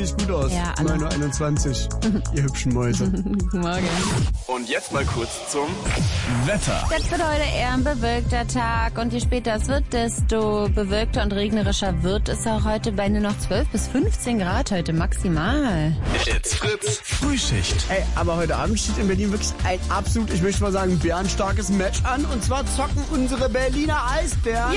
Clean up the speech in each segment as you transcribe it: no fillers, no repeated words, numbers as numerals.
nicht gut aus. Ja, 9:21 Uhr, ihr hübschen Mäuse. Guten Morgen. Und jetzt mal kurz zum Wetter. Das wird heute eher ein bewölkter Tag und je später es wird, desto bewölkter und regnerischer wird es auch heute bei nur noch 12 bis 15 Grad heute maximal. It's Fritz Frühschicht. Ey, aber heute Abend steht in Berlin wirklich ein absolut, ich möchte mal sagen, bärenstarkes Match an. Und zwar zocken unsere Berliner Eisbären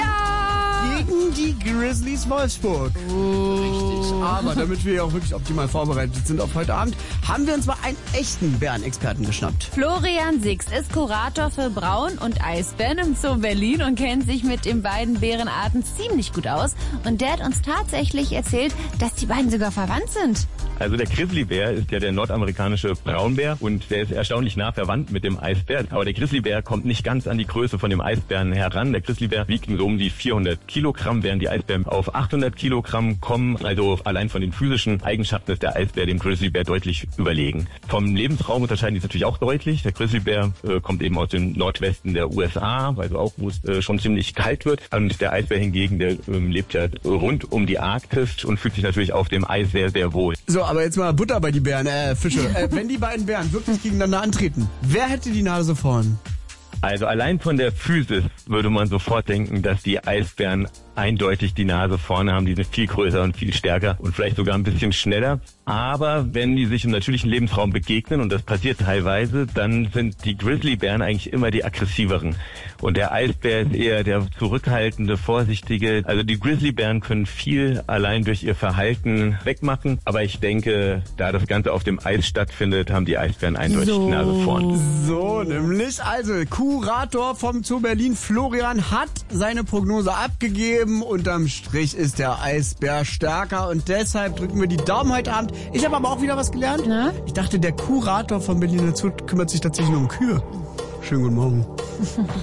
gegen die Grizzlies Wolfsburg. Richtig. Aber damit wir auch wirklich optimal vorbereitet sind auf heute Abend, haben wir uns mal einen echten Bärenexperten geschnappt. Florian Six ist Kurator für Braun- und Eisbären im Zoo Berlin und kennt sich mit den beiden Bärenarten ziemlich gut aus. Und der hat uns tatsächlich erzählt, dass die beiden sogar verwandt sind. Also der Grizzlybär ist ja der nordamerikanische Braunbär und der ist erstaunlich nah verwandt mit dem Eisbär. Aber der Grizzlybär kommt nicht ganz an die Größe von dem Eisbären heran. Der Grizzlybär wiegt so um die 400 Kilogramm, während die Eisbären auf 800 Kilogramm kommen. Also allein von den physischen Eigenschaften ist der Eisbär dem Grizzlybär deutlich überlegen. Vom Lebensraum unterscheiden die sich natürlich auch deutlich. Der Grizzlybär kommt eben aus dem Nordwesten der USA, also auch wo es schon ziemlich kalt wird. Und der Eisbär hingegen, der lebt ja rund um die Arktis und fühlt sich natürlich auf dem Eis sehr, sehr wohl. So, aber jetzt mal Butter bei die Bären, Fische. Wenn die beiden Bären wirklich gegeneinander antreten, wer hätte die Nase vorn? Also allein von der Physis würde man sofort denken, dass die Eisbären eindeutig die Nase vorne haben. Die sind viel größer und viel stärker und vielleicht sogar ein bisschen schneller. Aber wenn die sich im natürlichen Lebensraum begegnen, und das passiert teilweise, dann sind die Grizzlybären eigentlich immer die aggressiveren. Und der Eisbär ist eher der zurückhaltende, vorsichtige. Also die Grizzlybären können viel allein durch ihr Verhalten wegmachen. Aber ich denke, da das Ganze auf dem Eis stattfindet, haben die Eisbären eindeutig die Nase vorn. So, nämlich, also Kurator vom Zoo Berlin, Florian, hat seine Prognose abgegeben. Unterm Strich ist der Eisbär stärker und deshalb drücken wir die Daumen heute Abend. Ich habe aber auch wieder was gelernt. Na? Ich dachte, der Kurator vom Berliner Zoo kümmert sich tatsächlich nur um Kühe. Schönen guten Morgen.